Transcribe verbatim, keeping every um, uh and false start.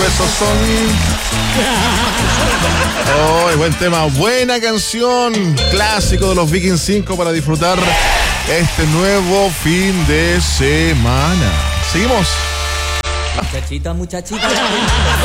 besos son. Oh, buen tema, buena canción, clásico de los Vikings cinco para disfrutar este nuevo fin de semana. Seguimos. Muchachita, muchachita.